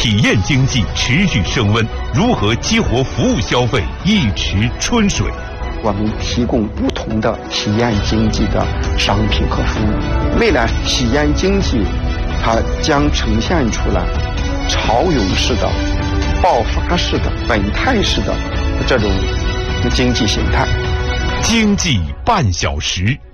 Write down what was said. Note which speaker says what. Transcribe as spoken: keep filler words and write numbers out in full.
Speaker 1: 体验经济持续升温？如何激活服务消费一池春水？
Speaker 2: 我们提供不同的体验经济的商品和服务。未来体验经济，它将呈现出来潮涌式的、爆发式的、本态式的这种经济形态。
Speaker 1: 经济半小时。